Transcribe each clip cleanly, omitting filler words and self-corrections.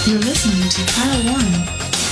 You're listening to Kyle Warren.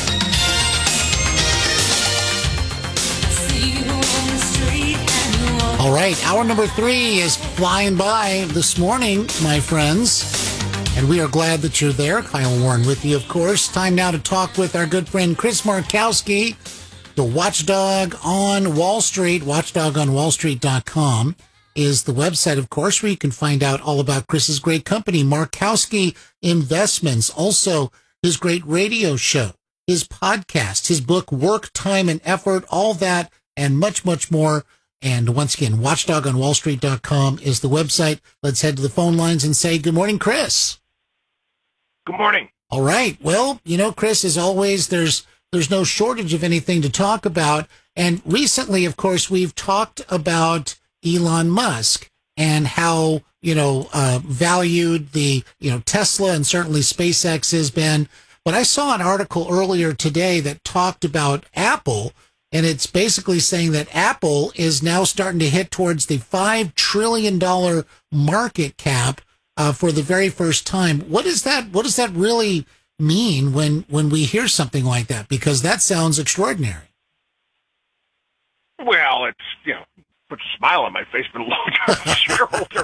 All right, hour number 3 is flying by this morning, my friends. And we are glad that you're there. Kyle Warren with you, of course. Time now to talk with our good friend Chris Markowski, the Watchdog on Wall Street. Watchdogonwallstreet.com is the website, of course, where you can find out all about Chris's great company, Markowski Investments. Also, his great radio show, his podcast, his book, Work, Time, and Effort, all that and much, much more. And once again, watchdogonwallstreet.com is the website. Let's head to the phone lines and say good morning, Chris. Good morning. All right. Well, you know, Chris, as always, there's no shortage of anything to talk about. And recently, of course, we've talked about Elon Musk and how, valued the, Tesla and certainly SpaceX has been. But I saw an article earlier today that talked about Apple. And it's basically saying that Apple is now starting to hit towards the $5 trillion market cap for the very first time. What does that really mean when we hear something like that? Because that sounds extraordinary. Well, it's, puts a smile on my face, but a long-term shareholder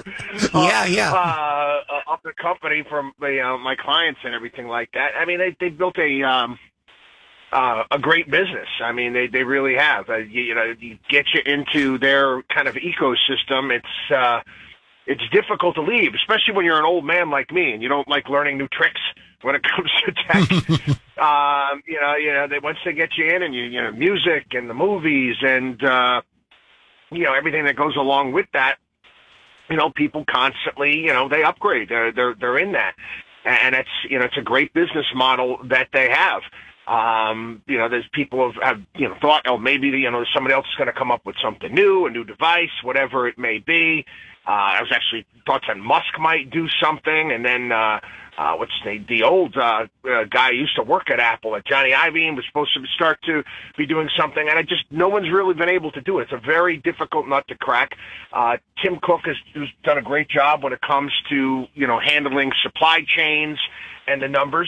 of the company from my clients and everything like that. I mean, they built a great business. I mean, they really have. You get you into their kind of ecosystem. It's difficult to leave, especially when you're an old man like me and you don't like learning new tricks when it comes to tech. They once they get you in and music and the movies and everything that goes along with that. People constantly they upgrade. They're in that, and it's a great business model that they have. There's people have thought, maybe, somebody else is going to come up with something new, a new device, whatever it may be. I was actually thought that Musk might do something. And then, the old, guy who used to work at Apple, Johnny Ive, was supposed to start to be doing something. And no one's really been able to do it. It's a very difficult nut to crack. Tim Cook has done a great job when it comes to, handling supply chains and the numbers.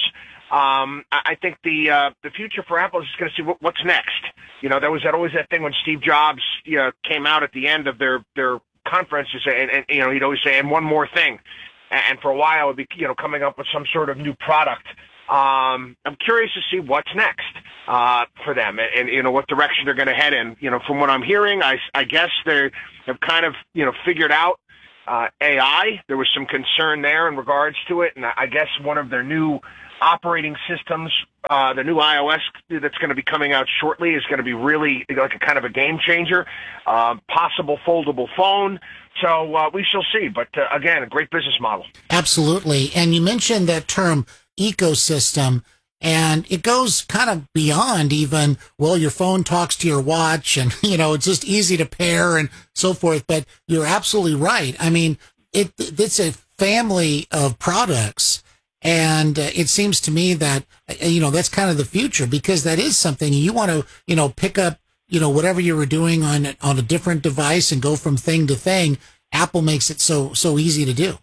I think the future for Apple is just going to see what's next. There was always that thing when Steve Jobs, came out at the end of their conference to say, and he'd always say, and one more thing. And for a while, it would be, coming up with some sort of new product. I'm curious to see what's next, for them and what direction they're going to head in. From what I'm hearing, I guess they have kind of, figured out, AI. There was some concern there in regards to it. And I guess one of their new operating systems, the new iOS that's going to be coming out shortly is going to be really like a kind of a game changer, possible foldable phone. So we shall see. But again, a great business model. Absolutely. And you mentioned that term ecosystem, and it goes kind of beyond even, your phone talks to your watch and, it's just easy to pair and so forth. But you're absolutely right. I mean, it's a family of products. And it seems to me that, that's kind of the future, because that is something you want to, pick up, whatever you were doing on a different device and go from thing to thing. Apple makes it so easy to do.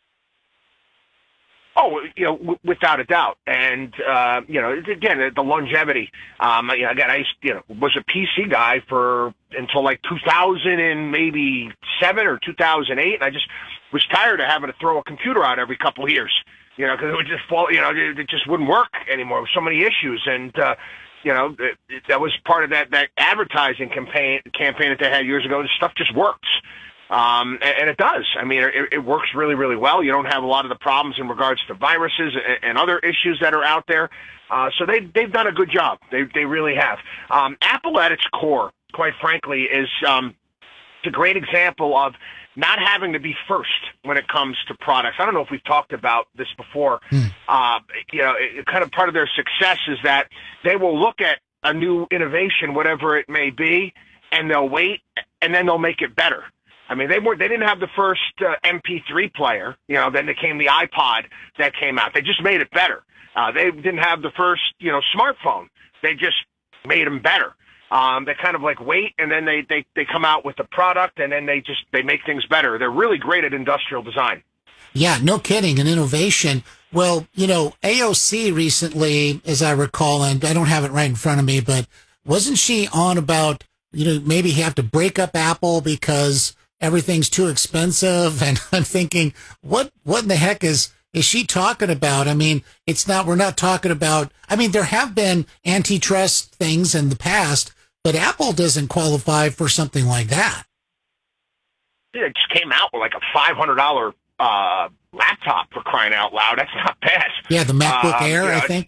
Oh, without a doubt. And, again, the longevity. Again, I was a PC guy until like 2000 and maybe 7 or 2008. And I just was tired of having to throw a computer out every couple of years. Because it would just fall, it just wouldn't work anymore with so many issues. And, that was part of that advertising campaign that they had years ago. This stuff just works. And it does. I mean, it works really, really well. You don't have a lot of the problems in regards to viruses and other issues that are out there. So they've done a good job. They really have. Apple at its core, quite frankly, is a great example of not having to be first when it comes to products. I don't know if we've talked about this before. Kind of part of their success is that they will look at a new innovation, whatever it may be, and they'll wait, and then they'll make it better. I mean, they didn't have the first MP3 player. Then there came the iPod that came out. They just made it better. They didn't have the first, smartphone. They just made them better. They kind of like wait, and then they come out with the product, and then they make things better. They're really great at industrial design. Yeah, no kidding. And innovation. Well, AOC recently, as I recall, and I don't have it right in front of me, but wasn't she on about, maybe you have to break up Apple because everything's too expensive? And I'm thinking, what in the heck is she talking about? I mean, we're not talking about, there have been antitrust things in the past, but Apple doesn't qualify for something like that. It just came out with like a $500 laptop, for crying out loud. That's not bad. Yeah, the MacBook Air, I think.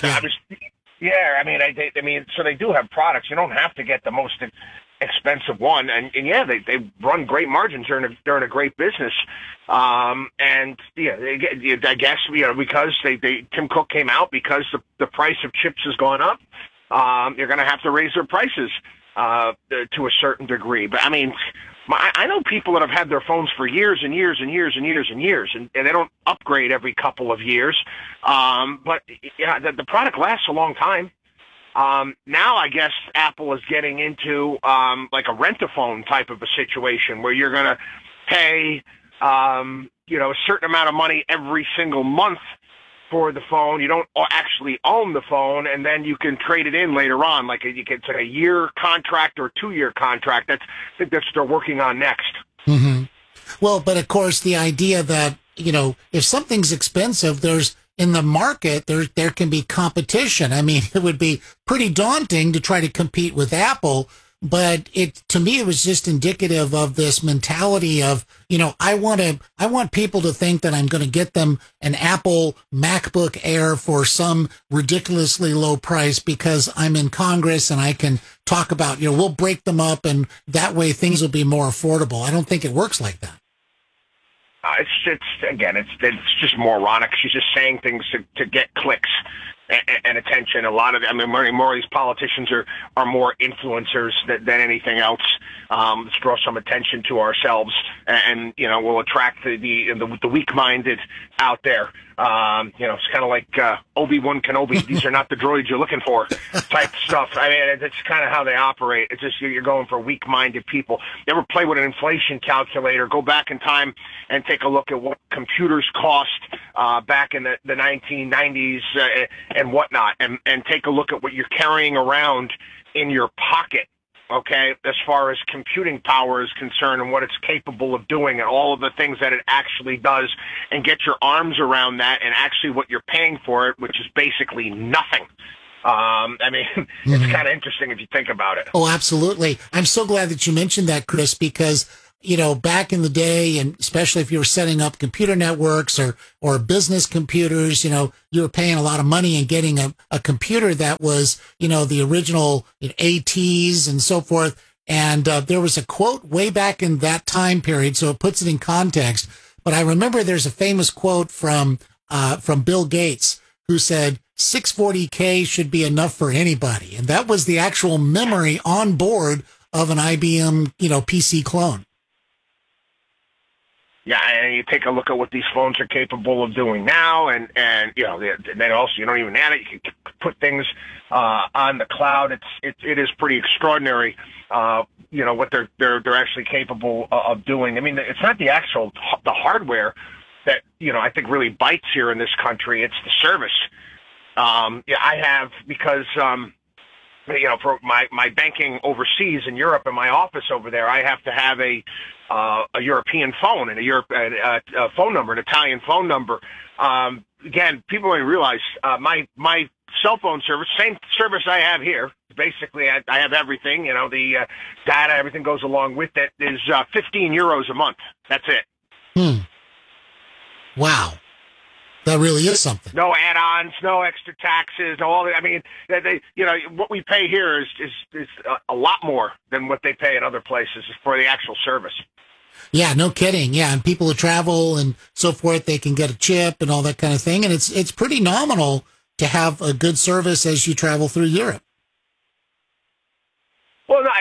So they do have products. You don't have to get the most expensive one, and yeah, they run great margins. They're in a great business, I guess because Tim Cook came out because the price of chips has gone up. You're going to have to raise their prices to a certain degree. But I know people that have had their phones for years and years and years and years and years, and they don't upgrade every couple of years. But the product lasts a long time. Now I guess Apple is getting into like a rent-a-phone type of a situation where you're going to pay a certain amount of money every single month for the phone. You don't actually own the phone, and then you can trade it in later on. Like it's like a year contract or 2-year contract. I think that's what they're working on next. Mm-hmm. Well, but of course, the idea that if something's expensive, in the market, there can be competition. It would be pretty daunting to try to compete with Apple, but to me, it was just indicative of this mentality of, I want people to think that I'm going to get them an Apple MacBook Air for some ridiculously low price because I'm in Congress and I can talk about, we'll break them up and that way things will be more affordable. I don't think it works like that. It's just moronic. She's just saying things to get clicks and attention. A lot of, more of these politicians are more influencers than anything else. Let's draw some attention to ourselves, and we'll attract the weak-minded out there. It's kind of like Obi-Wan Kenobi. These are not the droids you're looking for, type stuff. It's kind of how they operate. It's just you're going for weak-minded people. You ever play with an inflation calculator? Go back in time and take a look at what computers cost back in the 1990s and whatnot, and take a look at what you're carrying around in your pocket. Okay, as far as computing power is concerned and what it's capable of doing and all of the things that it actually does, and get your arms around that and actually what you're paying for it, which is basically nothing. It's kind of interesting if you think about it. Oh, absolutely. I'm so glad that you mentioned that, Chris, because back in the day, and especially if you were setting up computer networks or business computers, you were paying a lot of money and getting a computer that was, the original ATs and so forth. And there was a quote way back in that time period, so it puts it in context. But I remember there's a famous quote from Bill Gates, who said 640K should be enough for anybody. And that was the actual memory on board of an IBM, PC clone. Yeah, and you take a look at what these phones are capable of doing now, and then also you don't even add it. You can put things on the cloud. It is pretty extraordinary. What they're actually capable of doing. It's not the hardware that I think really bites here in this country. It's the service. I have because. For my banking overseas in Europe and my office over there, I have to have a European phone and a phone number, an Italian phone number. Again, people don't realize my cell phone service, same service I have here. Basically, I have everything. The data, everything goes along with it. Is 15 euros a month. That's it. Wow. That really is something. No add-ons, no extra taxes, no all. What we pay here is a lot more than what they pay in other places for the actual service. Yeah, no kidding. Yeah, and people who travel and so forth, they can get a chip and all that kind of thing, and it's pretty nominal to have a good service as you travel through Europe. Well, no,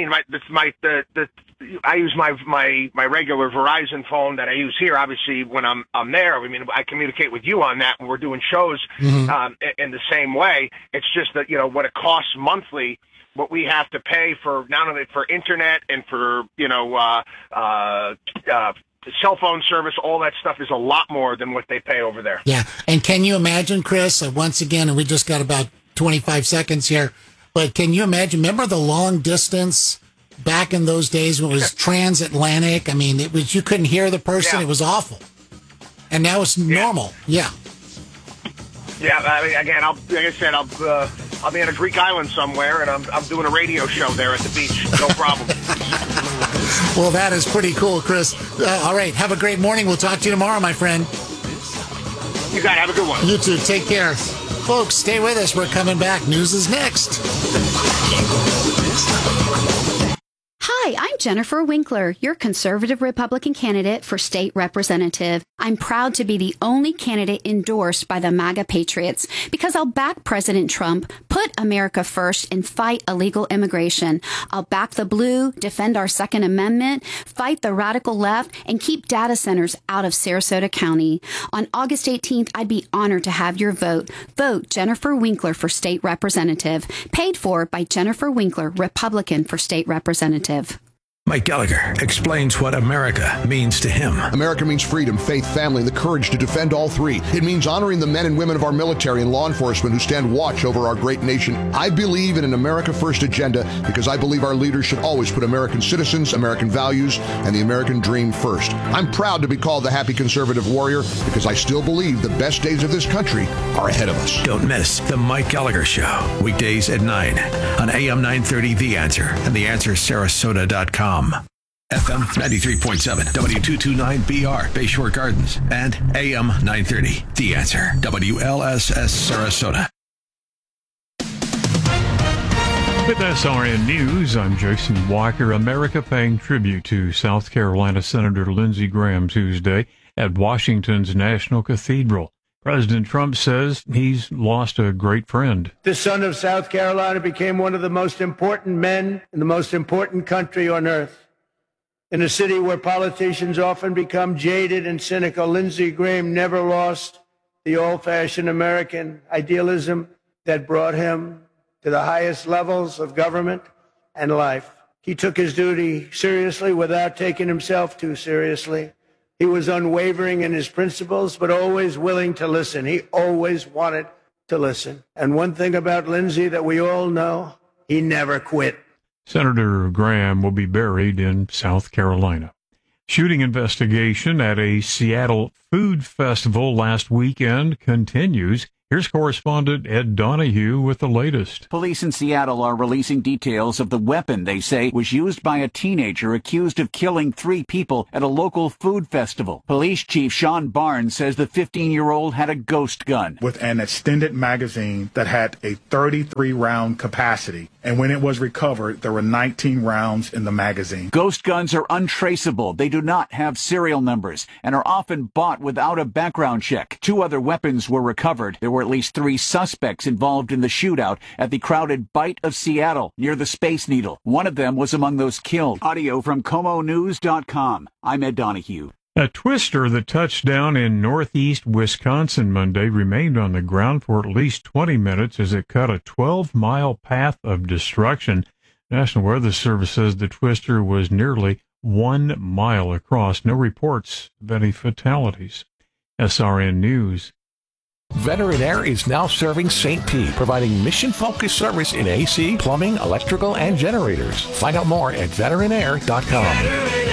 I use my regular Verizon phone that I use here. Obviously, when I'm there, I communicate with you on that when we're doing shows in the same way. It's just that what it costs monthly, what we have to pay for not only for internet and for cell phone service, all that stuff is a lot more than what they pay over there. Yeah. And can you imagine, Chris, once again, and we just got about 25 seconds here, but can you imagine, remember the long distance back in those days when it was transatlantic? I mean, you couldn't hear the person. Yeah. It was awful. And now it's normal. Yeah. Yeah. I mean, again, like I said, I'll be on a Greek island somewhere, and I'm doing a radio show there at the beach. No problem. Well, that is pretty cool, Chris. All right. Have a great morning. We'll talk to you tomorrow, my friend. You got it. Have a good one. You too. Take care. Folks, stay with us. We're coming back. News is next. Hi, I'm Jennifer Winkler, your conservative Republican candidate for state representative. I'm proud to be the only candidate endorsed by the MAGA Patriots because I'll back President Trump, put America first, and fight illegal immigration. I'll back the blue, defend our Second Amendment, fight the radical left, and keep data centers out of Sarasota County. On August 18th, I'd be honored to have your vote. Vote Jennifer Winkler for state representative. Paid for by Jennifer Winkler, Republican for state representative. Mike Gallagher explains what America means to him. America means freedom, faith, family, and the courage to defend all three. It means honoring the men and women of our military and law enforcement who stand watch over our great nation. I believe in an America First agenda because I believe our leaders should always put American citizens, American values, and the American dream first. I'm proud to be called the happy conservative warrior because I still believe the best days of this country are ahead of us. Don't miss The Mike Gallagher Show, weekdays at 9 on AM 930 The Answer and TheAnswerSarasota.com. FM 93.7, W229BR, Bayshore Gardens, and AM 930, The Answer, WLSS Sarasota. With SRN News, I'm Jason Walker. America paying tribute to South Carolina Senator Lindsey Graham Tuesday at Washington's National Cathedral. President Trump says he's lost a great friend. The son of South Carolina became one of the most important men in the most important country on earth. In a city where politicians often become jaded and cynical, Lindsey Graham never lost the old-fashioned American idealism that brought him to the highest levels of government and life. He took his duty seriously without taking himself too seriously. He was unwavering in his principles, but always willing to listen. He always wanted to listen. And one thing about Lindsey that we all know, he never quit. Senator Graham will be buried in South Carolina. Shooting investigation at a Seattle food festival last weekend continues. Here's correspondent Ed Donahue with the latest. Police in Seattle are releasing details of the weapon they say was used by a teenager accused of killing 3 people at a local food festival. Police Chief Sean Barnes says the 15-year-old had a ghost gun with an extended magazine that had a 33-round capacity. And when it was recovered, there were 19 rounds in the magazine. Ghost guns are untraceable. They do not have serial numbers and are often bought without a background check. 2 other weapons were recovered. There were at least 3 suspects involved in the shootout at the crowded Bite of Seattle near the Space Needle. One of them was among those killed. Audio from KomoNews.com. I'm Ed Donahue. A twister that touched down in northeast Wisconsin Monday remained on the ground for at least 20 minutes as it cut a 12-mile path of destruction. National Weather Service says the twister was nearly 1 mile across. No reports of any fatalities. SRN News. Veteran Air is now serving St. Pete, providing mission-focused service in AC, plumbing, electrical, and generators. Find out more at veteranair.com.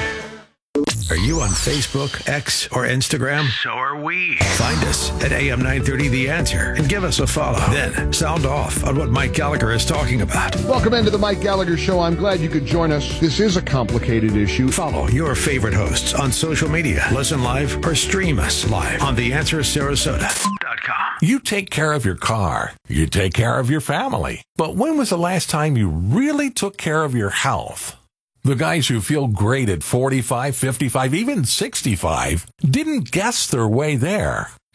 Are you on Facebook, X, or Instagram? So are we. Find us at AM 930 The Answer and give us a follow. Then sound off on what Mike Gallagher is talking about. Welcome into the Mike Gallagher Show. I'm glad you could join us. This is a complicated issue. Follow your favorite hosts on social media. Listen live or stream us live on TheAnswerSarasota.com. You take care of your car. You take care of your family. But when was the last time you really took care of your health? The guys who feel great at 45, 55, even 65 didn't guess their way there.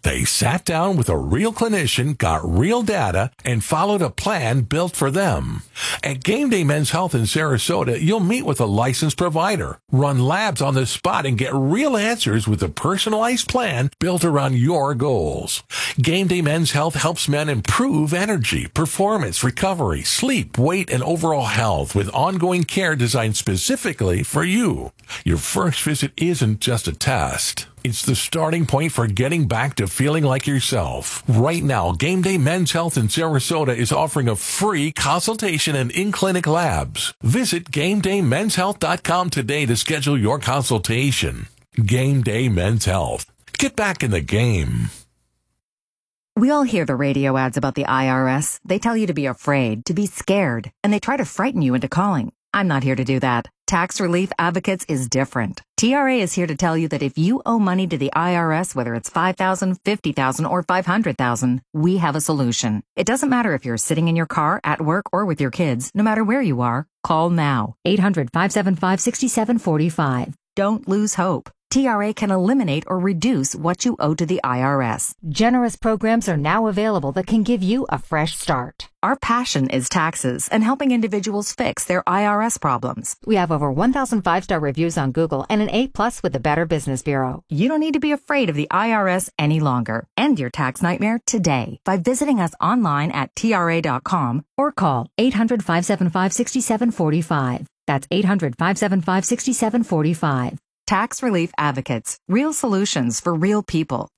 They sat down with a real clinician, got real data, and followed a plan built for them. At Game Day Men's Health in Sarasota, you'll meet with a licensed provider, run labs on the spot, and get real answers with a personalized plan built around your goals. Game Day Men's Health helps men improve energy, performance, recovery, sleep, weight, and overall health with ongoing care designed specifically for you. Your first visit isn't just a test. It's the starting point for getting back to feeling like yourself. Right now, Game Day Men's Health in Sarasota is offering a free consultation and in-clinic labs. Visit GameDayMen'sHealth.com today to schedule your consultation. Game Day Men's Health. Get back in the game. We all hear the radio ads about the IRS. They tell you to be afraid, to be scared, and they try to frighten you into calling. I'm not here to do that. Tax Relief Advocates is different. TRA is here to tell you that if you owe money to the IRS, whether it's $5,000, $50,000, or $500,000, we have a solution. It doesn't matter if you're sitting in your car, at work, or with your kids. No matter where you are, call now. 800-575-6745. Don't lose hope. TRA can eliminate or reduce what you owe to the IRS. Generous programs are now available that can give you a fresh start. Our passion is taxes and helping individuals fix their IRS problems. We have over 1,000 5-star reviews on Google and an A+ with the Better Business Bureau. You don't need to be afraid of the IRS any longer. End your tax nightmare today by visiting us online at TRA.com or call 800-575-6745. That's 800-575-6745. Tax Relief Advocates. Real solutions for real people.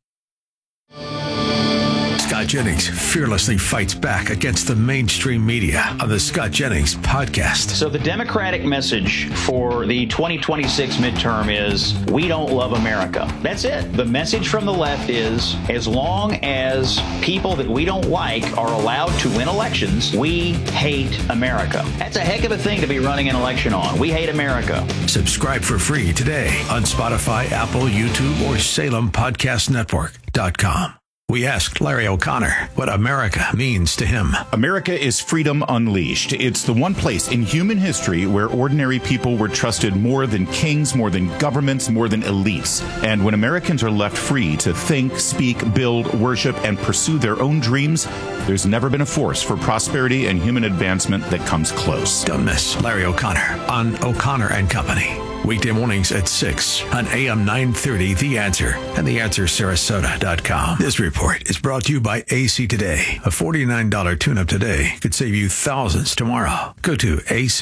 Scott Jennings fearlessly fights back against the mainstream media on the Scott Jennings podcast. So the Democratic message for the 2026 midterm is, we don't love America. That's it. The message from the left is, as long as people that we don't like are allowed to win elections, we hate America. That's a heck of a thing to be running an election on. We hate America. Subscribe for free today on Spotify, Apple, YouTube, or SalemPodcastNetwork.com. We asked Larry O'Connor what America means to him. America is freedom unleashed. It's the one place in human history where ordinary people were trusted more than kings, more than governments, more than elites. And when Americans are left free to think, speak, build, worship, and pursue their own dreams, there's never been a force for prosperity and human advancement that comes close. Don't miss Larry O'Connor on O'Connor and Company. Weekday mornings at 6 on AM 930 The Answer and TheAnswerSarasota.com. This report is brought to you by AC Today. A $49 tune-up today could save you thousands tomorrow. Go to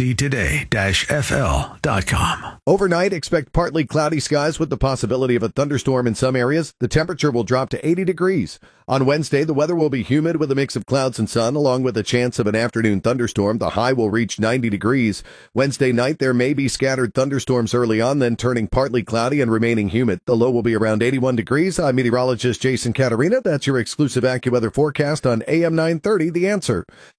actoday-fl.com. Overnight, expect partly cloudy skies with the possibility of a thunderstorm in some areas. The temperature will drop to 80 degrees. On Wednesday, the weather will be humid with a mix of clouds and sun, along with a chance of an afternoon thunderstorm. The high will reach 90 degrees. Wednesday night, there may be scattered thunderstorms early on, then turning partly cloudy and remaining humid. The low will be around 81 degrees. I'm meteorologist Jason Caterina. That's your exclusive AccuWeather forecast on AM 930, The Answer.